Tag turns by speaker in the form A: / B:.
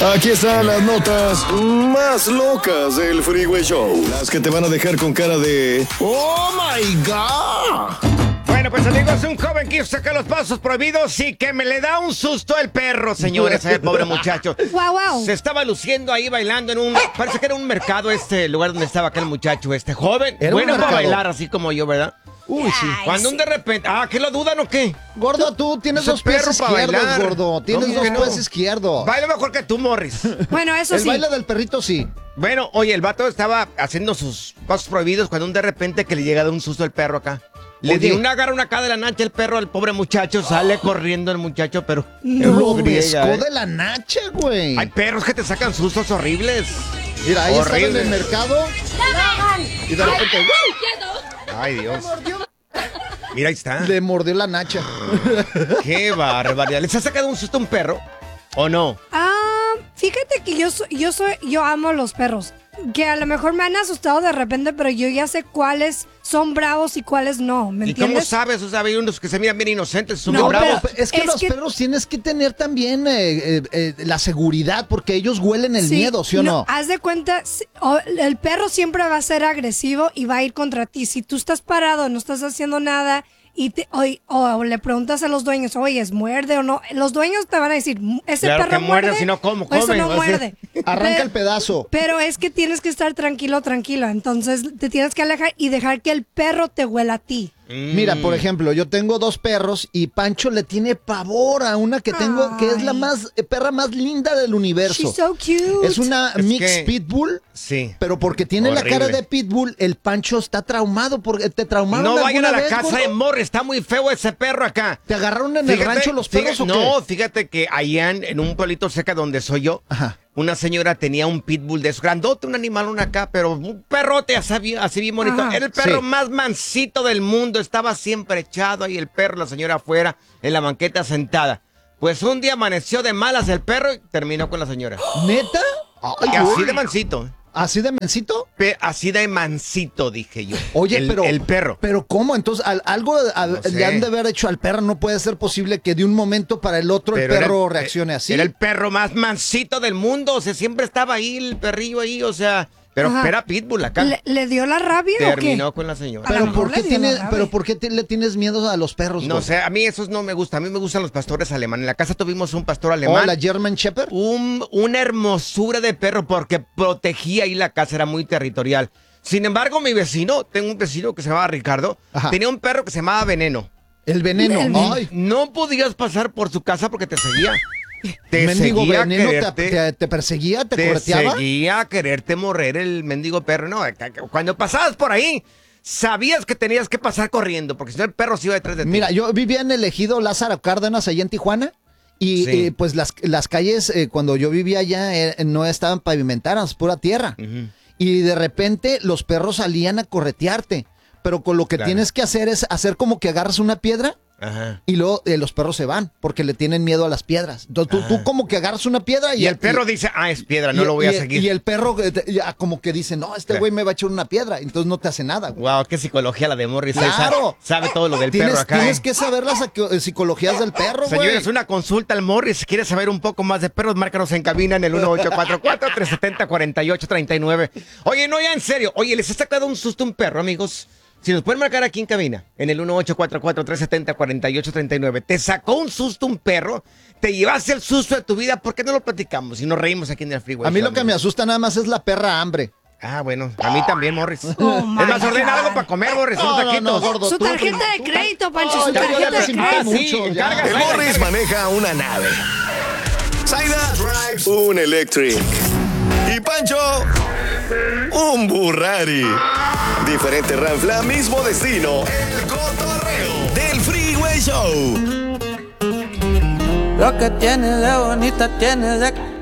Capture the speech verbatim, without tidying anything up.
A: Aquí están las notas más locas del Freeway Show. Las que te van a dejar con cara de ¡Oh, my God!
B: Bueno, pues amigos, un joven quiso sacar los pasos prohibidos y que me le da un susto el perro, señores, el pobre muchacho.
C: Wow, wow.
B: Se estaba luciendo ahí bailando en un... Parece que era un mercado este lugar donde estaba aquel muchacho, este joven.
D: Era
B: Bueno
D: un
B: para
D: mercado.
B: bailar así como yo, ¿verdad?
D: Uy, sí.
C: Ay,
B: Cuando
C: sí.
B: un de repente... Ah, ¿qué lo dudan o qué?
D: Gordo, tú tienes
B: Ese
D: dos pies
B: perro pa'
D: izquierdos,
B: bailar.
D: gordo. Tienes
B: ¿Cómo
D: dos
B: que no?
D: pies izquierdos.
B: Baila mejor que tú, Morris.
C: Bueno, eso
D: El
C: sí.
D: baile del perrito sí.
B: Bueno, oye, el vato estaba haciendo sus pasos prohibidos cuando un de repente que le llega de un susto el perro acá. Le
D: Oye.
B: dio una agarra una acá de la nacha el perro al pobre muchacho, sale corriendo el muchacho, pero...
D: Lo
B: friega,
D: pescó
B: ¿eh?
D: de la nacha, güey.
B: Hay perros que te sacan sustos horribles.
D: Mira, ahí estaba en
B: horrible.
D: el mercado y de repente
B: Ay, Dios. Mira, ahí está.
D: le mordió la nacha.
B: Qué barbaridad. ¿Les ha sacado un susto a un perro? ¿O no?
C: Ah, fíjate que yo soy, yo soy, yo amo los perros. Que a lo mejor me han asustado de repente, pero yo ya sé cuáles son bravos y cuáles no, ¿me
B: ¿Y cómo
C: entiendes?
B: sabes? O sea, hay unos que se miran bien inocentes, son
C: No,
B: bien
C: pero-
B: bravos.
D: Es que
C: Es
D: los
C: que-
D: perros tienes que tener también eh, eh, eh, la seguridad porque ellos huelen el
C: Sí,
D: miedo, ¿sí o no?
C: Haz de cuenta, si- o- el perro siempre va a ser agresivo y va a ir contra ti. Si tú estás parado, no estás haciendo nada y te, o, o le preguntas a los dueños, oye, ¿es muerde o no? Los dueños te van a decir, ¿ese
B: Claro
C: perro
B: que muerde,
C: muerde?
B: si no, ¿cómo
C: o eso
B: come?
C: no
B: O sea,
C: muerde.
D: Arranca
C: Pe-
D: el pedazo.
C: Pero es que tienes que estar tranquilo, tranquilo. Entonces te tienes que alejar y dejar que el perro te huela a ti.
D: Mira, por ejemplo, yo tengo dos perros y Pancho le tiene pavor a una que tengo, que es la
C: Ay.
D: más eh, perra más linda del universo.
C: She's so cute.
D: Es una
B: Es
D: mix
B: que-
D: pitbull,
B: Sí.
D: pero porque tiene la
B: Horrible.
D: cara de pitbull, el Pancho está traumado porque te traumaron
B: No vayan
D: alguna
B: a la
D: vez,
B: casa
D: gordo?
B: de Morris, está muy feo ese perro acá.
D: ¿Te agarraron en el
B: Fíjate,
D: rancho los perros
B: fíjate-
D: o qué?
B: No, fíjate que allá en, en un pueblito cerca donde soy yo,
D: Ajá.
B: una señora tenía un pitbull de esos, grandote, un animal una acá, pero un perrote así, bien- así bien bonito.
C: Ajá.
B: Era el perro
D: Sí.
B: más mansito del mundo, estaba siempre echado ahí el perro, la señora afuera, en la banqueta sentada. Pues un día amaneció de malas el perro y terminó con la señora.
D: ¿Neta? Ay,
B: Y así
D: güey.
B: de mansito.
D: ¿Así de mencito?
B: Pe- así de mansito, dije yo.
D: Oye,
B: el,
D: pero...
B: El perro.
D: ¿Pero cómo? Entonces, al- algo al-
B: No sé.
D: le han de haber hecho al perro. No puede ser posible que de un momento para el otro
B: Pero
D: el
B: era
D: perro
B: el-
D: reaccione así.
B: Era el perro más mansito del mundo. O sea, siempre estaba ahí el perrillo ahí, o sea... Pero
C: Ajá.
B: era pitbull acá.
C: ¿Le, le dio la rabia
B: Terminó
C: o qué?
B: con la señora.
C: A lo
D: Pero
C: mejor
D: ¿por qué
C: le dio la
D: tiene,
C: rabia.
D: pero ¿por qué te- le tienes miedo a los perros?
B: No
D: güey?
B: sé, a mí esos no me gustan. A mí me gustan los pastores alemanes. En la casa tuvimos un pastor
D: ¿O
B: alemán.
D: la German Shepherd?
B: Un, una hermosura de perro porque protegía ahí la casa, era muy territorial. Sin embargo, mi vecino, tengo un vecino que se llamaba Ricardo,
D: Ajá.
B: tenía un perro que se llamaba Veneno.
D: El veneno.
C: El-
D: Ay,
B: No podías pasar por su casa porque te seguía. Te
D: mendigo
B: seguía a
D: veneno te,
B: quererte,
D: te- te perseguía, te,
B: te
D: correteaba.
B: seguía a quererte morrer el mendigo perro. No, cuando pasabas por ahí, sabías que tenías que pasar corriendo porque si no el perro se iba detrás de ti.
D: Mira, yo vivía en el ejido Lázaro Cárdenas, allá en Tijuana. Y
B: Sí.
D: eh, pues las, las calles, eh, cuando yo vivía allá, eh, no estaban pavimentadas, pura tierra.
B: Ujú.
D: Y de repente los perros salían a corretearte. Pero con lo que
B: Claro.
D: tienes que hacer es hacer como que agarras una piedra
B: Ajá.
D: y luego eh, los perros se van porque le tienen miedo a las piedras. Entonces, tú, tú como que agarras una piedra y,
B: Y el perro dice, ah, es piedra, no
D: y-
B: lo voy a
D: y-
B: seguir.
D: Y el perro eh, te- ya como que dice, no, este
B: Claro.
D: güey me va a echar una piedra. Entonces no te hace nada, güey.
B: Wow, qué psicología la de Morris.
D: Claro.
B: Sabe, sabe todo lo del
D: Tienes,
B: perro acá.
D: tienes
B: ¿eh?
D: que saber las psico- eh, psicologías del perro, güey.
B: Señores, una consulta al Morris. Si quieres saber un poco más de perros, márcanos en cabina en el uno ocho cuatro cuatro, tres siete cero, cuatro ocho tres nueve. Oye, no, ya en serio. Oye, ¿les ha sacado un susto un perro, amigos? Si nos pueden marcar aquí en cabina, en el uno ocho cuatro cuatro, tres siete cero, cuatro ocho tres nueve. ¿Te sacó un susto un perro? ¿Te llevaste el susto de tu vida? ¿Por qué no lo platicamos y nos reímos aquí en el Freeway
D: A mí
B: Show,
D: lo que me
B: amigos?
D: asusta nada más es la perra hambre.
B: Ah, bueno, a mí también, Morris.
C: Oh,
B: es
C: my
B: más, ordena
C: God.
B: algo para comer, Morris, unos
D: No, no,
B: taquitos.
D: no, gordo.
C: Su
D: tú-
C: tarjeta
D: tú-
C: de crédito, Pancho,
D: Ay,
C: su
D: ya, ya
C: tarjeta
D: les
C: de
D: invité
C: crédito.
D: mucho,
B: Sí,
D: ya.
B: encarga.
A: El Morris maneja una nave. Zaida drives un Electric. Y Pancho, un Burrari. Diferente ranfla, mismo destino. El cotorreo del Freeway Show.
E: Lo que tiene de bonita tiene de